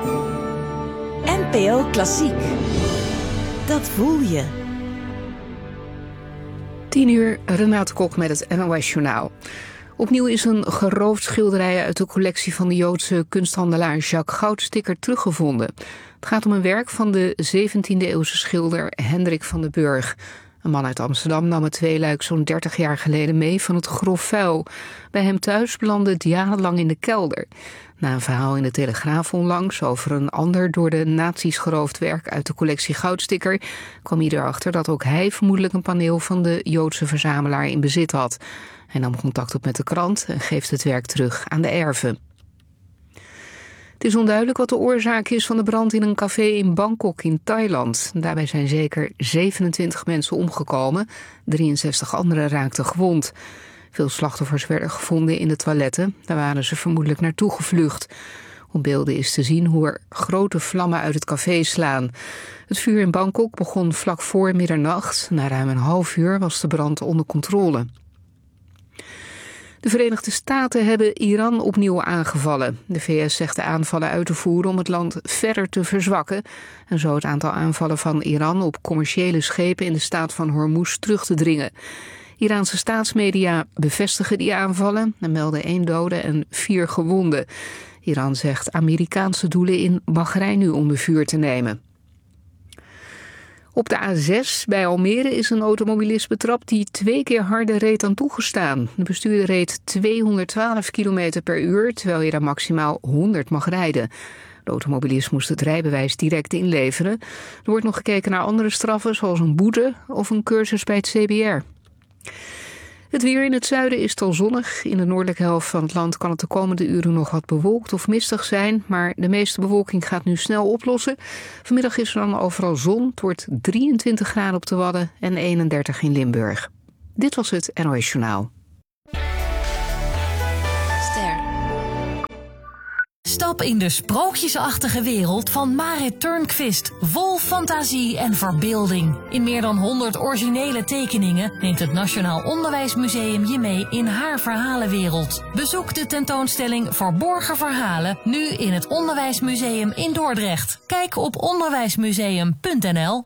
NPO Klassiek. Dat voel je. 10:00, Renate Kok met het NOS Journaal. Opnieuw is een geroofd schilderij uit de collectie van de Joodse kunsthandelaar Jacques Goudsticker teruggevonden. Het gaat om een werk van de 17e-eeuwse schilder Hendrik van den Burg. Een man uit Amsterdam nam het tweeluik zo'n 30 jaar geleden mee van het grof vuil. Bij hem thuis belandde het jarenlang in de kelder. Na een verhaal in de Telegraaf onlangs over een ander door de nazi's geroofd werk uit de collectie Goudsticker kwam hij erachter dat ook hij vermoedelijk een paneel van de Joodse verzamelaar in bezit had. Hij nam contact op met de krant en geeft het werk terug aan de erven. Het is onduidelijk wat de oorzaak is van de brand in een café in Bangkok in Thailand. Daarbij zijn zeker 27 mensen omgekomen, 63 anderen raakten gewond. Veel slachtoffers werden gevonden in de toiletten. Daar waren ze vermoedelijk naartoe gevlucht. Op beelden is te zien hoe er grote vlammen uit het café slaan. Het vuur in Bangkok begon vlak voor middernacht. Na ruim een half uur was de brand onder controle. De Verenigde Staten hebben Iran opnieuw aangevallen. De VS zegt de aanvallen uit te voeren om het land verder te verzwakken en zo het aantal aanvallen van Iran op commerciële schepen in de staat van Hormuz terug te dringen. Iraanse staatsmedia bevestigen die aanvallen en melden 1 dode en 4 gewonden. Iran zegt Amerikaanse doelen in Bahrein nu onder vuur te nemen. Op de A6 bij Almere is een automobilist betrapt die 2 keer harder reed dan toegestaan. De bestuurder reed 212 km per uur, terwijl je daar maximaal 100 mag rijden. De automobilist moest het rijbewijs direct inleveren. Er wordt nog gekeken naar andere straffen, zoals een boete of een cursus bij het CBR. Het weer in het zuiden is al zonnig. In de noordelijke helft van het land kan het de komende uren nog wat bewolkt of mistig zijn, maar de meeste bewolking gaat nu snel oplossen. Vanmiddag is er dan overal zon. Het wordt 23 graden op de Wadden en 31 in Limburg. Dit was het NOS Journaal. Stap in de sprookjesachtige wereld van Marit Turnquist, vol fantasie en verbeelding. In meer dan 100 originele tekeningen neemt het Nationaal Onderwijsmuseum je mee in haar verhalenwereld. Bezoek de tentoonstelling Verborgen Verhalen, nu in het Onderwijsmuseum in Dordrecht. Kijk op onderwijsmuseum.nl.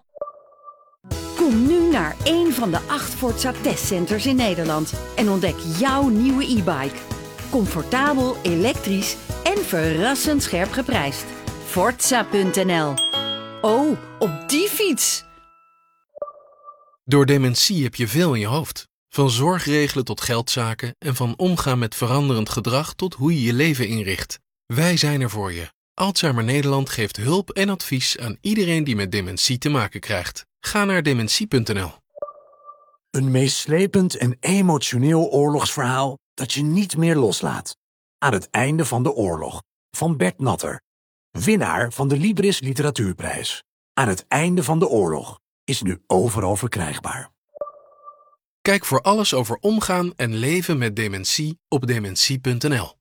Kom nu naar een van de 8 Forza testcenters in Nederland en ontdek jouw nieuwe e-bike. Comfortabel, elektrisch en verrassend scherp geprijsd. Forza.nl. Oh, op die fiets! Door dementie heb je veel in je hoofd. Van zorg regelen tot geldzaken en van omgaan met veranderend gedrag tot hoe je je leven inricht. Wij zijn er voor je. Alzheimer Nederland geeft hulp en advies aan iedereen die met dementie te maken krijgt. Ga naar dementie.nl. Een meeslepend en emotioneel oorlogsverhaal dat je niet meer loslaat. Aan het einde van de oorlog, van Bert Natter. Winnaar van de Libris Literatuurprijs. Aan het einde van de oorlog is nu overal verkrijgbaar. Kijk voor alles over omgaan en leven met dementie op dementie.nl.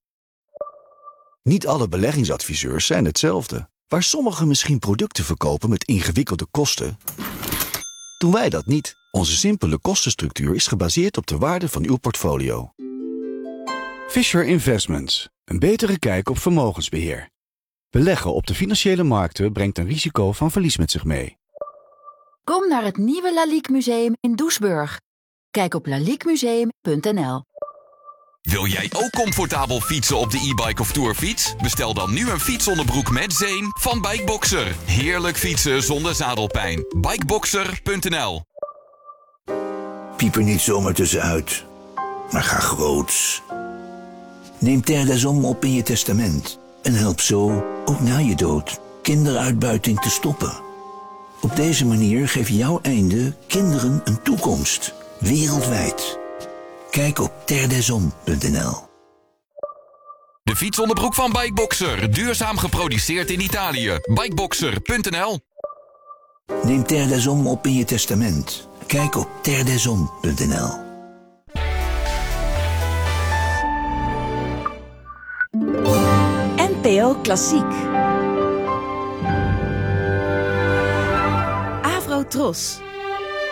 Niet alle beleggingsadviseurs zijn hetzelfde. Waar sommigen misschien producten verkopen met ingewikkelde kosten, doen wij dat niet. Onze simpele kostenstructuur is gebaseerd op de waarde van uw portfolio. Fisher Investments. Een betere kijk op vermogensbeheer. Beleggen op de financiële markten brengt een risico van verlies met zich mee. Kom naar het nieuwe Lalique Museum in Doesburg. Kijk op laliquemuseum.nl. Wil jij ook comfortabel fietsen op de e-bike of tourfiets? Bestel dan nu een fietsonderbroek met zeem van Bikeboxer. Heerlijk fietsen zonder zadelpijn. Bikeboxer.nl. Piep er niet zomaar tussenuit, maar ga groots. Neem Terre des Hommes op in je testament en help zo, ook na je dood, kinderuitbuiting te stoppen. Op deze manier geef jouw einde kinderen een toekomst, wereldwijd. Kijk op terredeshommes.nl. De fietsonderbroek van Bikeboxer, duurzaam geproduceerd in Italië. Bikeboxer.nl. Neem Terre des Hommes op in je testament. Kijk op terredeshommes.nl. NPO Klassiek. Avro Tros.